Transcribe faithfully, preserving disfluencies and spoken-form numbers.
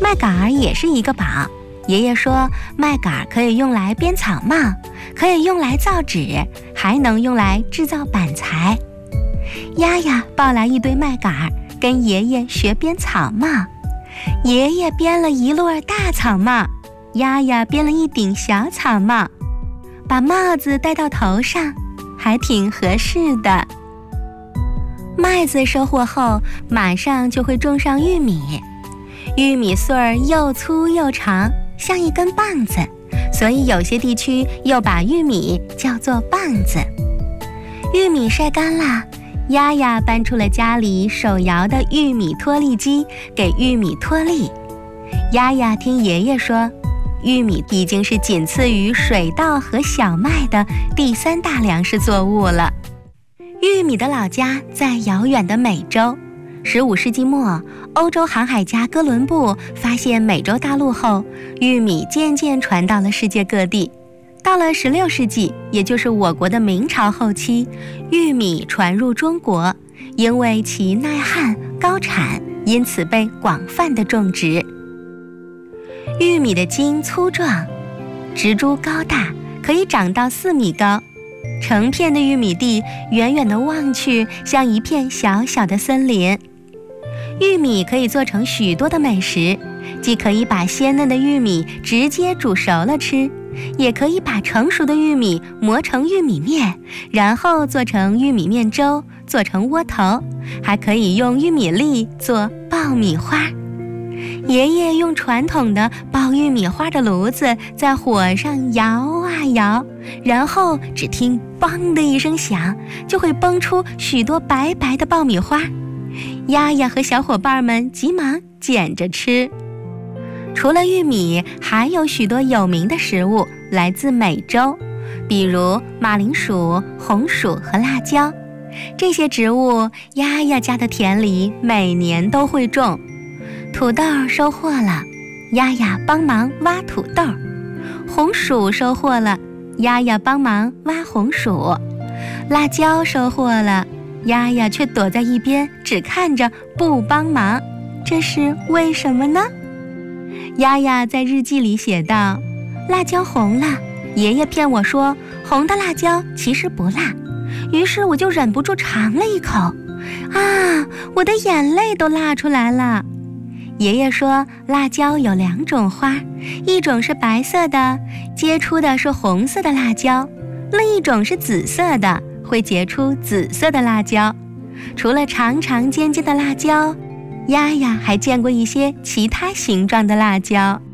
麦秆儿也是一个宝。爷爷说，麦秆儿可以用来编草帽，可以用来造纸，还能用来制造板材。丫丫抱来一堆麦秆儿，跟爷爷学编草帽。爷爷编了一摞大草帽，丫丫编了一顶小草帽，把帽子戴到头上，还挺合适的。麦子收获后，马上就会种上玉米。玉米穗儿又粗又长，像一根棒子，所以有些地区又把玉米叫做棒子。玉米晒干了，丫丫搬出了家里手摇的玉米脱粒机，给玉米脱粒。丫丫听爷爷说，玉米已经是仅次于水稻和小麦的第三大粮食作物了。玉米的老家在遥远的美洲。十五世纪末，欧洲航海家哥伦布发现美洲大陆后，玉米渐渐传到了世界各地。到了十六世纪，也就是我国的明朝后期，玉米传入中国，因为其耐旱、高产，因此被广泛的种植。玉米的茎粗壮，植株高大，可以长到四米高。成片的玉米地，远远地望去，像一片小小的森林。玉米可以做成许多的美食，既可以把鲜嫩的玉米直接煮熟了吃，也可以把成熟的玉米磨成玉米面，然后做成玉米面粥，做成窝头，还可以用玉米粒做爆米花。爷爷用传统的爆玉米花的炉子在火上摇啊摇，然后只听梆的一声响，就会崩出许多白白的爆米花。丫丫和小伙伴们急忙捡着吃。除了玉米，还有许多有名的食物来自美洲，比如马铃薯、红薯和辣椒。这些植物，丫丫家的田里每年都会种。土豆收获了，丫丫帮忙挖土豆；红薯收获了，丫丫帮忙挖红薯；辣椒收获了，丫丫却躲在一边，只看着不帮忙，这是为什么呢？丫丫在日记里写道：辣椒红了，爷爷骗我说红的辣椒其实不辣，于是我就忍不住尝了一口，啊，我的眼泪都辣出来了。爷爷说，辣椒有两种花，一种是白色的，结出的是红色的辣椒，另一种是紫色的，会结出紫色的辣椒。除了长长尖尖的辣椒，丫丫还见过一些其他形状的辣椒。